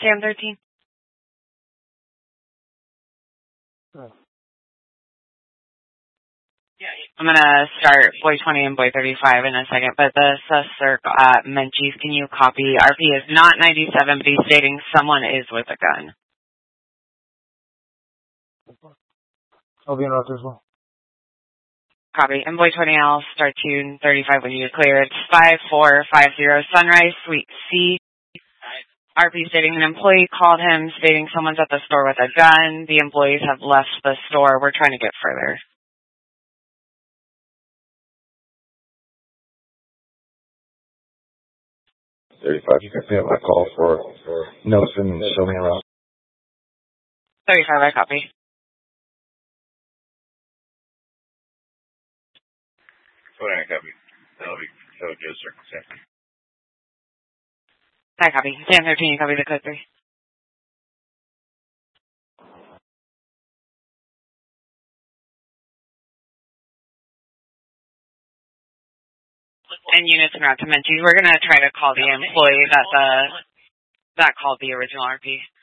Sam 13. I'm going to start Boy 20 and Boy 35 in a second, but the sus-circ Menchie's, can you copy? RP is not 97, but he's stating someone is with a gun. I'll be in route as well. Copy. And Boy 20, I'll start tune 35 when you clear. It's 5450 Sunrise, Suite C. RP stating an employee called him stating someone's at the store with a gun. The employees have left the store. We're trying to get further. You can pay my call for Nelson and show me around. 35, I copy. I copy. That'll be a circumstance. I copy. Sam 13, you copy the code 3. And units and route to Menchie's. We're going to try to call the employee that called the original RP.